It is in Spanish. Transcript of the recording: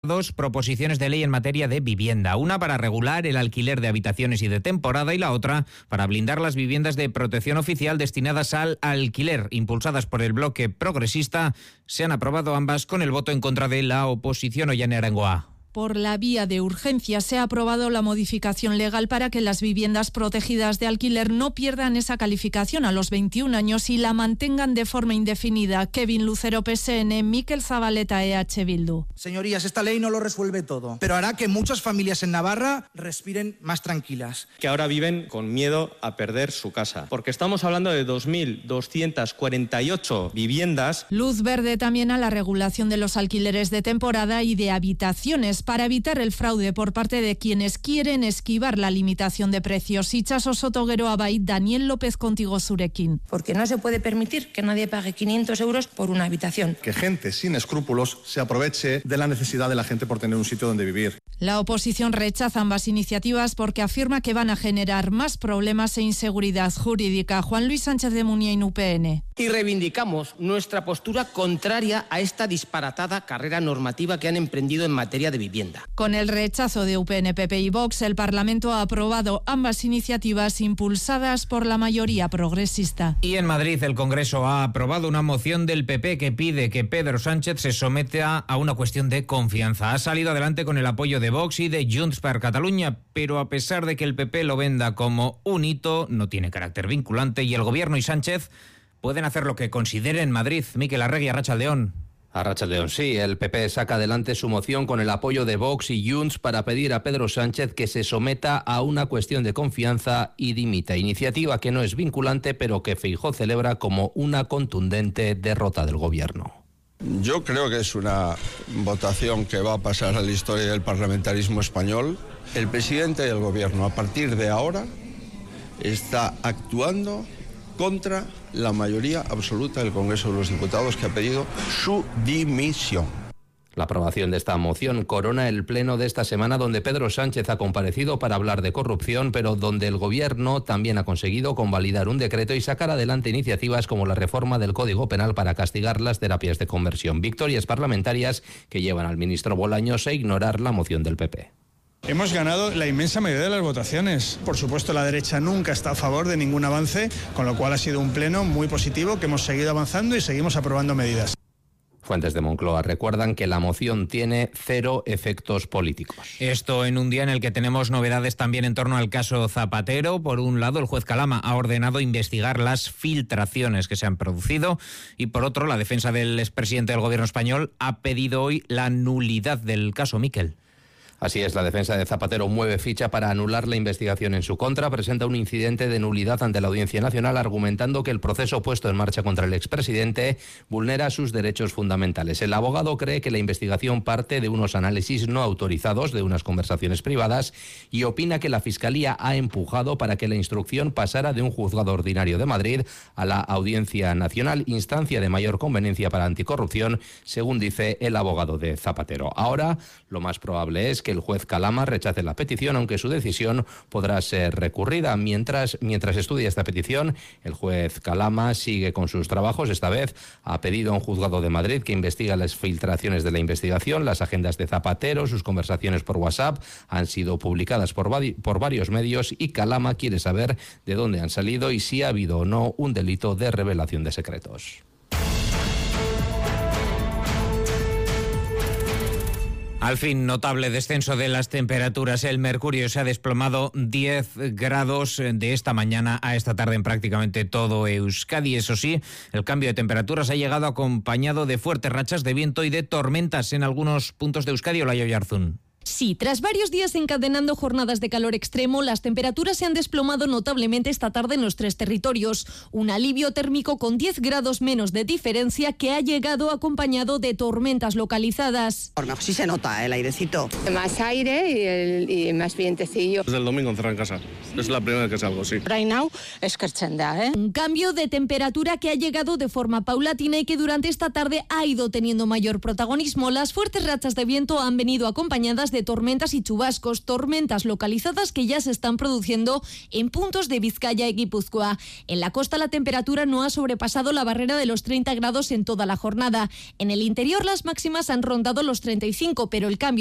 dos proposiciones de ley en materia de vivienda. Una para regular el alquiler de habitaciones y de temporada y la otra para blindar las viviendas de protección oficial destinadas al alquiler. Impulsadas por el bloque progresista, se han aprobado ambas con el voto en contra de la oposición. Ollane Arangoa. Por la vía de urgencia se ha aprobado la modificación legal para que las viviendas protegidas de alquiler no pierdan esa calificación a los 21 años y la mantengan de forma indefinida. Kevin Lucero, PSN, Mikel Zabaleta, EH Bildu. Señorías, esta ley no lo resuelve todo, pero hará que muchas familias en Navarra respiren más tranquilas. Que ahora viven con miedo a perder su casa, porque estamos hablando de 2.248 viviendas. Luz verde también a la regulación de los alquileres de temporada y de habitaciones, para evitar el fraude por parte de quienes quieren esquivar la limitación de precios. Itxaso Soto Geroa bai, Daniel López contigo zurekin. Porque no se puede permitir que nadie pague 500 euros por una habitación. Que gente sin escrúpulos se aproveche de la necesidad de la gente por tener un sitio donde vivir. La oposición rechaza ambas iniciativas porque afirma que van a generar más problemas e inseguridad jurídica. Juan Luis Sánchez de Muniain, UPN. Y reivindicamos nuestra postura contraria a esta disparatada carrera normativa que han emprendido en materia de vivienda. Con el rechazo de UPN, PP y Vox, el Parlamento ha aprobado ambas iniciativas impulsadas por la mayoría progresista. Y en Madrid el Congreso ha aprobado una moción del PP que pide que Pedro Sánchez se someta a una cuestión de confianza. Ha salido adelante con el apoyo de Vox y de Junts per Catalunya, pero a pesar de que el PP lo venda como un hito, no tiene carácter vinculante y el Gobierno y Sánchez pueden hacer lo que consideren en Madrid. Mikel Arregui, Arratsaldeon. Arratsaldeon, sí, el PP saca adelante su moción con el apoyo de Vox y Junts para pedir a Pedro Sánchez que se someta a una cuestión de confianza y dimita. Iniciativa que no es vinculante, pero que Feijóo celebra como una contundente derrota del Gobierno. Yo creo que es una votación que va a pasar a la historia del parlamentarismo español. El presidente del Gobierno, a partir de ahora, está actuando contra la mayoría absoluta del Congreso de los Diputados, que ha pedido su dimisión. La aprobación de esta moción corona el pleno de esta semana, donde Pedro Sánchez ha comparecido para hablar de corrupción, pero donde el Gobierno también ha conseguido convalidar un decreto y sacar adelante iniciativas como la reforma del Código Penal para castigar las terapias de conversión. Victorias parlamentarias que llevan al ministro Bolaños a ignorar la moción del PP. Hemos ganado la inmensa mayoría de las votaciones. Por supuesto, la derecha nunca está a favor de ningún avance, con lo cual ha sido un pleno muy positivo, que hemos seguido avanzando y seguimos aprobando medidas. Fuentes de Moncloa recuerdan que la moción tiene 0 efectos políticos. Esto en un día en el que tenemos novedades también en torno al caso Zapatero. Por un lado, el juez Calama ha ordenado investigar las filtraciones que se han producido y por otro, la defensa del expresidente del Gobierno español ha pedido hoy la nulidad del caso. Miquel. Así es, la defensa de Zapatero mueve ficha para anular la investigación en su contra. Presenta un incidente de nulidad ante la Audiencia Nacional, argumentando que el proceso puesto en marcha contra el expresidente vulnera sus derechos fundamentales. El abogado cree que la investigación parte de unos análisis no autorizados de unas conversaciones privadas y opina que la Fiscalía ha empujado para que la instrucción pasara de un juzgado ordinario de Madrid a la Audiencia Nacional, instancia de mayor conveniencia para anticorrupción, según dice el abogado de Zapatero. Ahora, lo más probable es que el juez Calama rechace la petición, aunque su decisión podrá ser recurrida. Mientras estudia esta petición, el juez Calama sigue con sus trabajos. Esta vez ha pedido a un juzgado de Madrid que investigue las filtraciones de la investigación. Las agendas de Zapatero, sus conversaciones por WhatsApp han sido publicadas por varios medios y Calama quiere saber de dónde han salido y si ha habido o no un delito de revelación de secretos. Al fin, notable descenso de las temperaturas. El mercurio se ha desplomado 10 grados de esta mañana a esta tarde en prácticamente todo Euskadi. Eso sí, el cambio de temperaturas ha llegado acompañado de fuertes rachas de viento y de tormentas en algunos puntos de Euskadi. Olaya Oyarzún. Sí, tras varios días encadenando jornadas de calor extremo, las temperaturas se han desplomado notablemente esta tarde en los 3 territorios. Un alivio térmico con 10 grados menos de diferencia que ha llegado acompañado de tormentas localizadas. Sí se nota el airecito. Más aire y más vientecillo. Desde el domingo encerrado en casa. Es la primera vez que salgo, sí. Right now es kerchenda, ¿eh? Un cambio de temperatura que ha llegado de forma paulatina y que durante esta tarde ha ido teniendo mayor protagonismo. Las fuertes rachas de viento han venido acompañadas de tormentas y chubascos, tormentas localizadas que ya se están produciendo en puntos de Vizcaya y Guipúzcoa. En la costa la temperatura no ha sobrepasado la barrera de los 30 grados en toda la jornada. En el interior las máximas han rondado los 35, pero el cambio